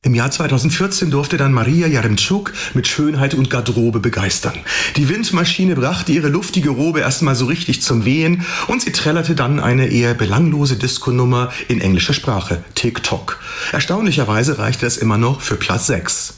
Im Jahr 2014 durfte dann Maria Jaremtschuk mit Schönheit und Garderobe begeistern. Die Windmaschine brachte ihre luftige Robe erstmal so richtig zum Wehen und sie trällerte dann eine eher belanglose Disco-Nummer in englischer Sprache, TikTok. Erstaunlicherweise reichte es immer noch für Platz 6.